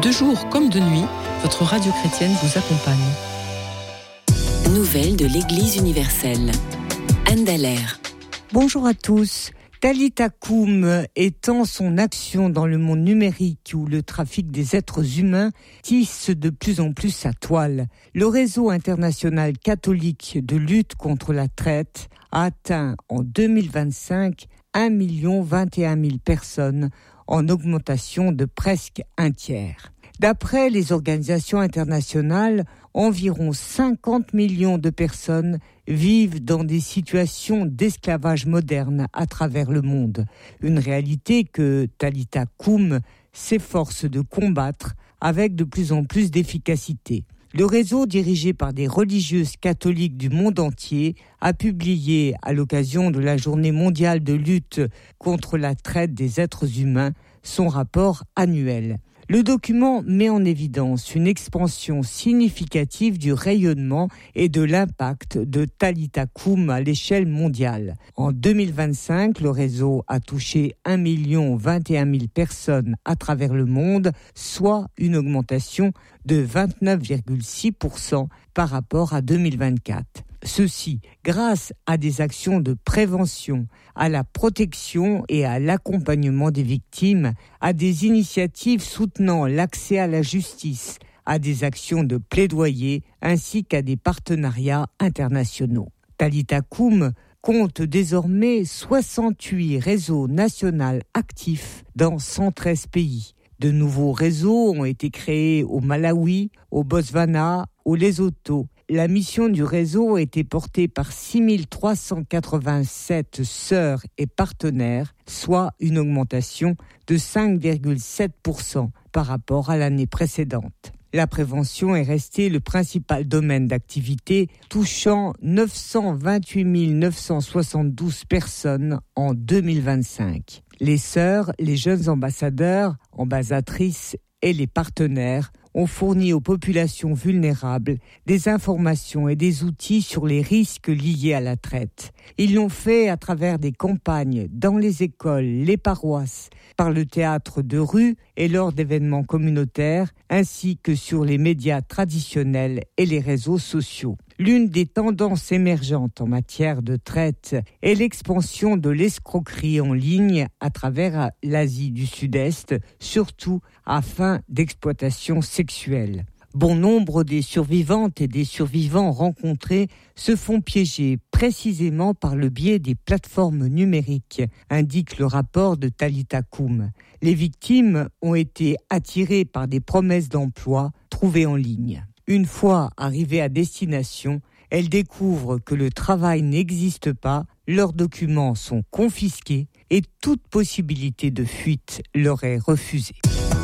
De jour comme de nuit, votre radio chrétienne vous accompagne. Nouvelles de l'Église universelle. Anne Dallaire. Bonjour à tous. Talitha Koum étend son action dans le monde numérique où le trafic des êtres humains tisse de plus en plus sa toile. Le réseau international catholique de lutte contre la traite a atteint en 2025 1 021 000 personnes, en augmentation de presque un tiers. D'après les organisations internationales, environ 50 millions de personnes vivent dans des situations d'esclavage moderne à travers le monde. Une réalité que Talitha Koum s'efforce de combattre avec de plus en plus d'efficacité. Le réseau, dirigé par des religieuses catholiques du monde entier, a publié, à l'occasion de la Journée mondiale de lutte contre la traite des êtres humains, son rapport annuel. Le document met en évidence une expansion significative du rayonnement et de l'impact de Talitha Koum à l'échelle mondiale. En 2025, le réseau a touché 1 021 000 personnes à travers le monde, soit une augmentation de 29,6% par rapport à 2024. Ceci grâce à des actions de prévention, à la protection et à l'accompagnement des victimes, à des initiatives soutenant l'accès à la justice, à des actions de plaidoyer ainsi qu'à des partenariats internationaux. Talitha Koum compte désormais 68 réseaux nationaux actifs dans 113 pays. De nouveaux réseaux ont été créés au Malawi, au Botswana, au Lesotho. La mission du réseau a été portée par 6 387 sœurs et partenaires, soit une augmentation de 5,7% par rapport à l'année précédente. La prévention est restée le principal domaine d'activité, touchant 928 972 personnes en 2025. Les sœurs, les jeunes ambassadeurs, ambassadrices et les partenaires ont fourni aux populations vulnérables des informations et des outils sur les risques liés à la traite. Ils l'ont fait à travers des campagnes dans les écoles, les paroisses, par le théâtre de rue et lors d'événements communautaires, ainsi que sur les médias traditionnels et les réseaux sociaux. L'une des tendances émergentes en matière de traite est l'expansion de l'escroquerie en ligne à travers l'Asie du Sud-Est, surtout à fin d'exploitation sexuelle. Bon nombre des survivantes et des survivants rencontrés se font piéger précisément par le biais des plateformes numériques, indique le rapport de Talitha Koum. Les victimes ont été attirées par des promesses d'emploi trouvées en ligne. Une fois arrivées à destination, elles découvrent que le travail n'existe pas, leurs documents sont confisqués et toute possibilité de fuite leur est refusée.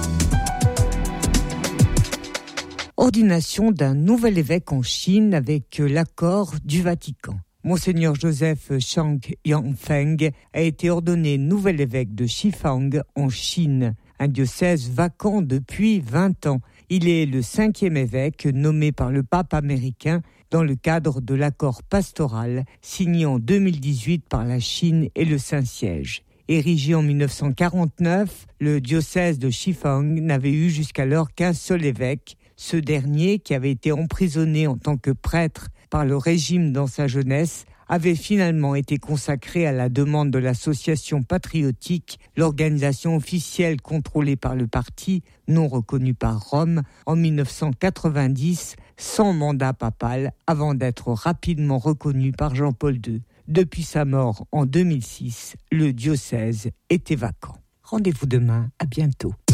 Ordination d'un nouvel évêque en Chine avec l'accord du Vatican. Monseigneur Joseph Chang Yangfeng a été ordonné nouvel évêque de Shifang en Chine, un diocèse vacant depuis 20 ans. Il est le 5e évêque nommé par le pape américain dans le cadre de l'accord pastoral signé en 2018 par la Chine et le Saint-Siège. Érigé en 1949, le diocèse de Shifang n'avait eu jusqu'alors qu'un seul évêque. Ce dernier, qui avait été emprisonné en tant que prêtre par le régime dans sa jeunesse, avait finalement été consacré à la demande de l'association patriotique, l'organisation officielle contrôlée par le parti, non reconnue par Rome, en 1990, sans mandat papal, avant d'être rapidement reconnu par Jean-Paul II. Depuis sa mort en 2006, le diocèse était vacant. Rendez-vous demain, à bientôt.